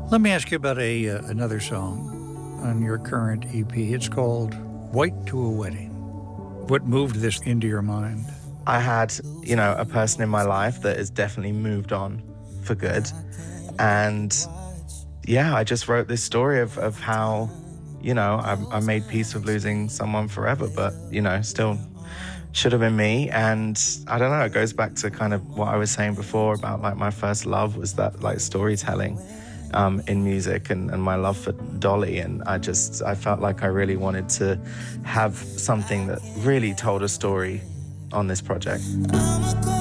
Let me ask you about another song on your current EP. It's called White to a Wedding. What moved this into your mind? I had, a person in my life that has definitely moved on for good. And yeah, I just wrote this story of how, I made peace with losing someone forever, but, still should have been me. And I don't know, it goes back to kind of what I was saying before about like my first love was that like storytelling in music and my love for Dolly. And I felt like I really wanted to have something that really told a story on this project.